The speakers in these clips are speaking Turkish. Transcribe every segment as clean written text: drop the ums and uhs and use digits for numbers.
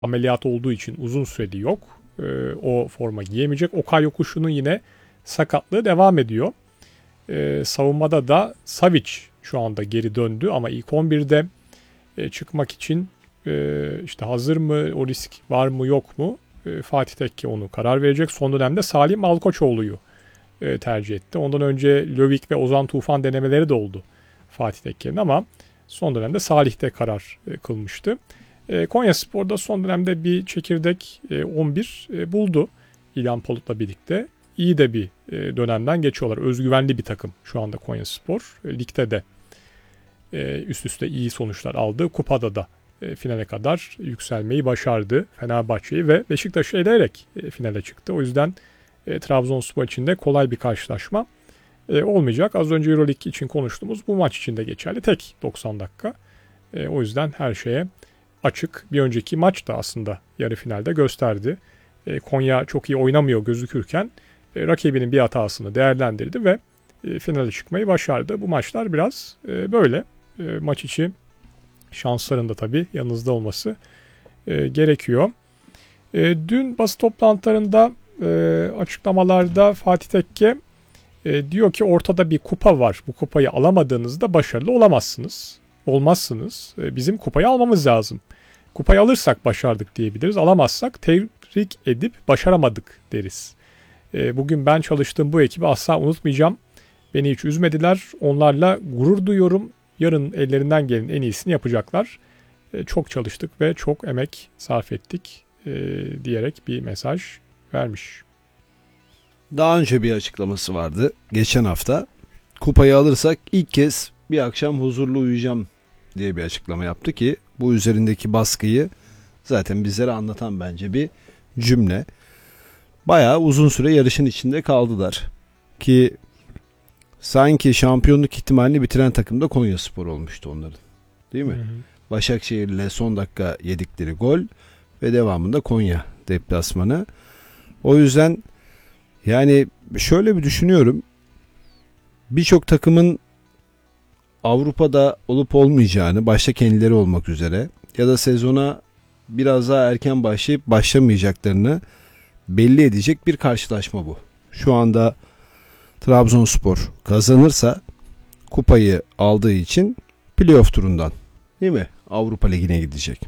ameliyat olduğu için uzun süreli yok. O forma giyemeyecek. Okay Yokuşu'nun yine sakatlığı devam ediyor. Savunmada da Savic şu anda geri döndü ama ilk 11'de çıkmak için işte hazır mı, o risk var mı yok mu, Fatih Tekke onu karar verecek. Son dönemde Salih Malkoçoğlu'yu tercih etti. Ondan önce Lövik ve Ozan Tufan denemeleri de oldu Fatih Tekke'nin ama son dönemde Salih'te karar kılmıştı. Konyaspor'da son dönemde bir çekirdek 11 buldu İlhan Palut'la birlikte. İyi de bir dönemden geçiyorlar. Özgüvenli bir takım şu anda Konyaspor. Ligde de üst üste iyi sonuçlar aldı. Kupada da finale kadar yükselmeyi başardı. Fenerbahçe'yi ve Beşiktaş'ı eleyerek finale çıktı. O yüzden Trabzonspor için de kolay bir karşılaşma olmayacak. Az önce Euroleague için konuştuğumuz bu maç için de geçerli. Tek 90 dakika. O yüzden her şeye açık. Bir önceki maç da aslında yarı finalde gösterdi. Konya çok iyi oynamıyor gözükürken rakibinin bir hatasını değerlendirdi ve finale çıkmayı başardı. Bu maçlar biraz böyle. Maç içi şansların da tabii yanınızda olması gerekiyor. Dün basın toplantılarında açıklamalarda Fatih Tekke diyor ki ortada bir kupa var. Bu kupayı alamadığınızda başarılı olamazsınız. Olmazsınız. Bizim kupayı almamız lazım. Kupayı alırsak başardık diyebiliriz. Alamazsak tebrik edip başaramadık deriz. Bugün ben çalıştığım bu ekibi asla unutmayacağım. Beni hiç üzmediler. Onlarla gurur duyuyorum. Yarın ellerinden gelen en iyisini yapacaklar. Çok çalıştık ve çok emek sarf ettik diyerek bir mesaj vermiş. Daha önce bir açıklaması vardı. Geçen hafta kupayı alırsak ilk kez bir akşam huzurlu uyuyacağım diye bir açıklama yaptı ki bu üzerindeki baskıyı zaten bizlere anlatan bence bir cümle. Bayağı uzun süre yarışın içinde kaldılar ki sanki şampiyonluk ihtimalini bitiren takım da Konyaspor olmuştu onların. Değil mi? Hı hı. Başakşehir'le son dakika yedikleri gol ve devamında Konya deplasmanı. O yüzden yani şöyle bir düşünüyorum. Birçok takımın Avrupa'da olup olmayacağını, başta kendileri olmak üzere ya da sezona biraz daha erken başlayıp başlamayacaklarını belli edecek bir karşılaşma bu. Şu anda Trabzonspor kazanırsa kupayı aldığı için playoff turundan, değil mi? Avrupa Ligi'ne gidecek.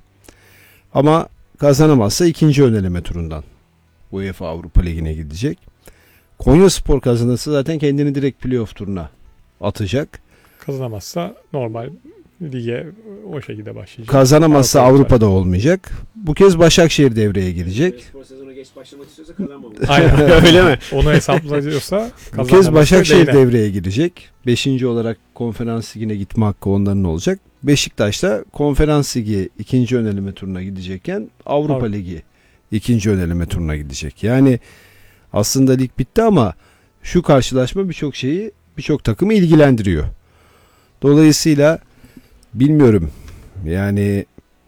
Ama kazanamazsa ikinci ön eleme turundan UEFA Avrupa Ligi'ne gidecek. Konyaspor kazanırsa zaten kendini direkt playoff turuna atacak. Kazanamazsa normal lige o şekilde başlayacak. Kazanamazsa Avrupa'da olmayacak. Bu kez Başakşehir devreye girecek. Spor sezonu geç başlamak istiyorsa kazanmamalı. Aynen. Öyle mi? Onu hesaplıyorsa bu kez Başakşehir devreye girecek. 5. olarak Konferans Ligi'ne gitme hakkı onların olacak. Beşiktaş da Konferans Ligi 2. ön eleme turuna gidecekken Avrupa Ligi 2. ön eleme turuna gidecek. Yani aslında lig bitti ama şu karşılaşma birçok takımı ilgilendiriyor. Dolayısıyla bilmiyorum. Yani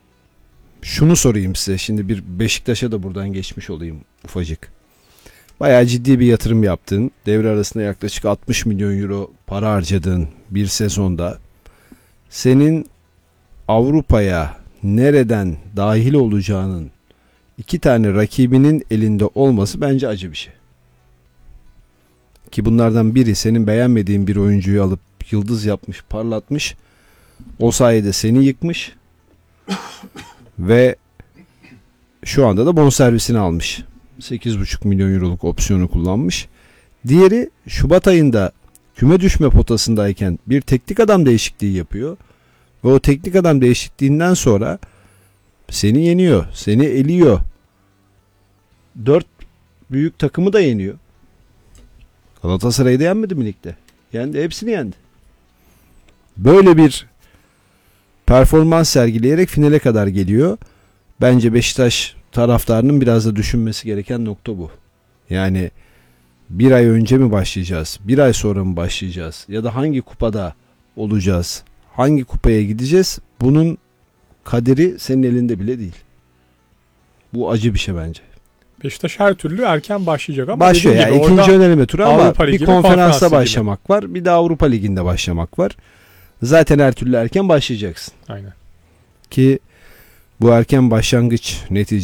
şunu sorayım size. Şimdi bir Beşiktaş'a da buradan geçmiş olayım ufacık. Bayağı ciddi bir yatırım yaptın. Devre arasında yaklaşık 60 milyon euro para harcadığın bir sezonda senin Avrupa'ya nereden dahil olacağının 2 tane rakibinin elinde olması bence acı bir şey. Ki bunlardan biri senin beğenmediğin bir oyuncuyu alıp yıldız yapmış, parlatmış. O sayede seni yıkmış. Ve şu anda da bonservisini almış. 8,5 milyon euroluk opsiyonu kullanmış. Diğeri Şubat ayında küme düşme potasındayken bir teknik adam değişikliği yapıyor. Ve o teknik adam değişikliğinden sonra seni yeniyor, seni eliyor. 4 büyük takımı da yeniyor. Galatasaray'ı da yenmedi mi ligde? Yendi, hepsini yendi. Böyle bir performans sergileyerek finale kadar geliyor. Bence Beşiktaş taraftarının biraz da düşünmesi gereken nokta bu. Yani bir ay önce mi başlayacağız? Bir ay sonra mı başlayacağız? Ya da hangi kupada olacağız? Hangi kupaya gideceğiz? Bunun kaderi senin elinde bile değil. Bu acı bir şey bence. Beşiktaş her türlü erken başlayacak ama başlıyor yani ikinci ön eleme turu ama bir konferansta başlamak gibi var. Bir de Avrupa Ligi'nde başlamak var. Zaten her türlü erken başlayacaksın. Aynen. Ki Bu erken başlangıç